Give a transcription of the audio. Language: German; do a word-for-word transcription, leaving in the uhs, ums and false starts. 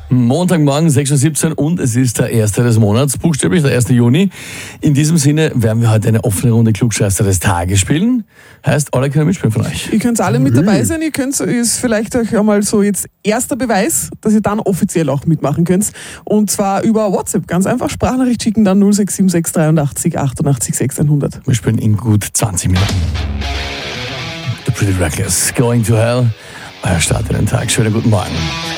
Montagmorgen, sechs Uhr siebzehn und es ist der erste des Monats, buchstäblich der erste Juni. In diesem Sinne werden wir heute eine offene Runde Klugscheißer des Tages spielen. Heißt, alle können mitspielen von euch. Ihr könnt alle mit dabei sein, ihr könnt, ist vielleicht euch einmal so jetzt erster Beweis, dass ihr dann offiziell auch mitmachen könnt. Und zwar über WhatsApp, ganz einfach, Sprachnachricht schicken, dann null sechs sieben sechs dreiundachtzig achtundachtzig sechshundert. Wir spielen in gut zwanzig Minuten. The Pretty Reckless, Going to Hell. Euer Start in den Tag. Schönen guten Morgen.